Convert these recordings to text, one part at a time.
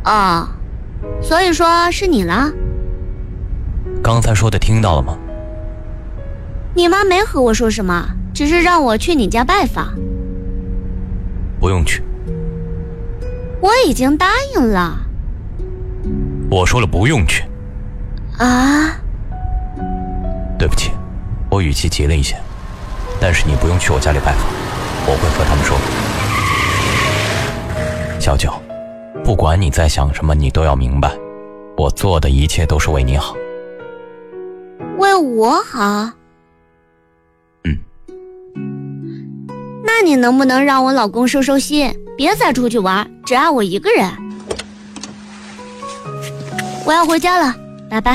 哦，所以说是你了？ 刚才说的听到了吗？ 你妈没和我说什么，只是让我去你家拜访。 不用去。 我已经答应了。 我说了不用去。 啊？ 对不起，我语气急了一些，但是你不用去我家里拜访，我会和他们说。小九，不管你在想什么，你都要明白，我做的一切都是为你好。 为我好？那你能不能让我老公收收心，别再出去玩，只爱我一个人？我要回家了，拜拜。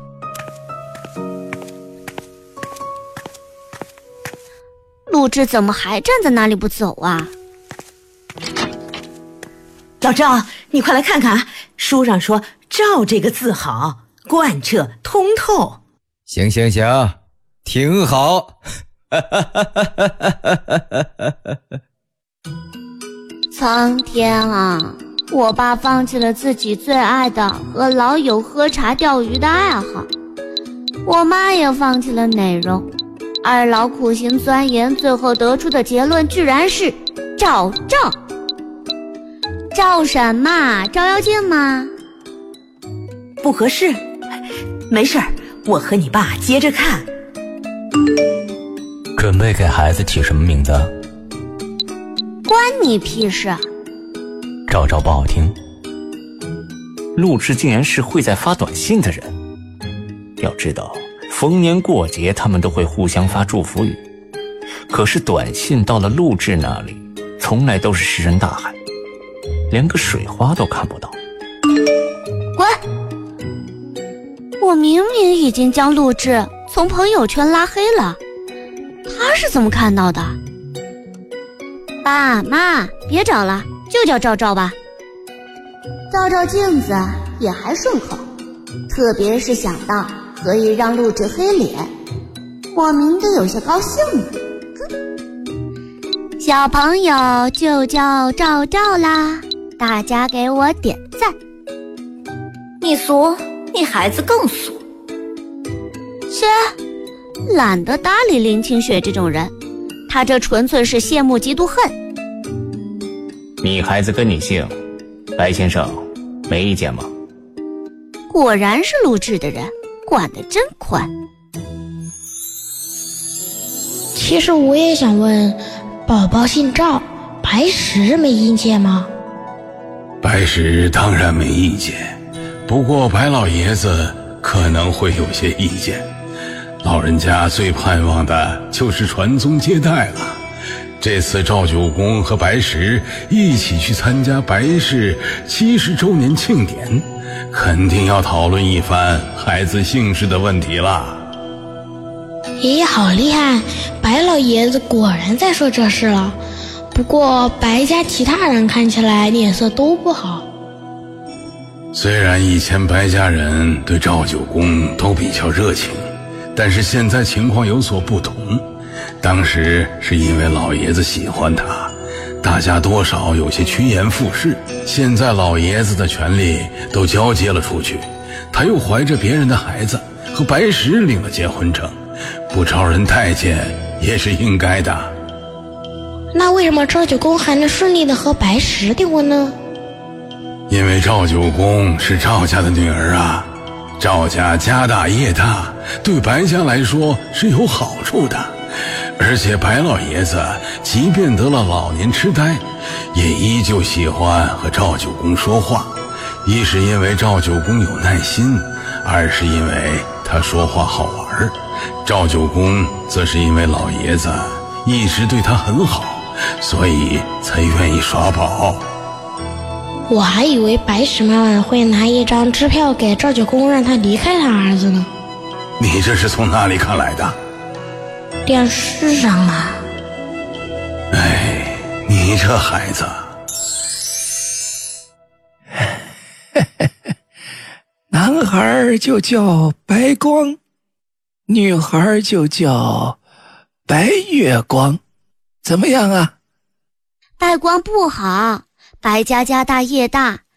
陆志怎么还站在那里不走啊？ 老赵，你快来看看，书上说赵这个字好，贯彻通透。 行，挺好。 苍天啊，我爸放弃了自己最爱的和老友喝茶钓鱼的爱好，我妈也放弃了内容，二老苦心钻研，最后得出的结论居然是照什么？照妖镜吗？ 不合适，没事儿，我和你爸接着看。 准备给孩子起什么名字？ 关你屁事。 赵不好听。 陆志竟然是会在发短信的人。要知道，逢年过节他们都会互相发祝福语，可是短信到了陆志那里，从来都是石沉大海，连个水花都看不到。 滚！我明明已经将陆志从朋友圈拉黑了，他是怎么看到的？爸妈，别找了，就叫赵吧。照镜子也还顺口，特别是想到可以让陆志黑脸，我明得有些高兴了。小朋友就叫赵啦，大家给我点赞。 你俗，你孩子更俗。 切，懒得搭理林清雪这种人，他这纯粹是羡慕嫉妒恨。 你孩子跟你姓，白先生没意见吗？ 果然是陆志的人，管得真宽。 其实我也想问，宝宝姓赵，白石没意见吗？ 白石当然没意见，不过白老爷子可能会有些意见。老人家最盼望的就是传宗接代了。这次赵九公和白石一起去参加白氏70周年庆典，肯定要讨论一番孩子姓氏的问题了。 爷爷好厉害，白老爷子果然在说这事了。不过白家其他人看起来脸色都不好。 虽然以前白家人对赵九公都比较热情，但是现在情况有所不同。当时是因为老爷子喜欢他，大家多少有些趋炎附势。现在老爷子的权力都交接了出去，他又怀着别人的孩子和白石领了结婚证，不招人待见也是应该的。 那为什么赵九公还能顺利的和白石订婚呢？ 因为赵九公是赵家的女儿啊，赵家家大业大，对白家来说是有好处的。而且白老爷子即便得了老年痴呆，也依旧喜欢和赵九公说话。一是因为赵九公有耐心，二是因为他说话好玩。赵九公则是因为老爷子一直对他很好，所以才愿意耍宝。 我还以为白石妈妈会拿一张支票给赵九公，让他离开他儿子呢。 你这是从哪里看来的？ 电视上啊。 哎，你这孩子。 男孩就叫白光，女孩就叫白月光，怎么样啊？ 白光不好，白家家大业大，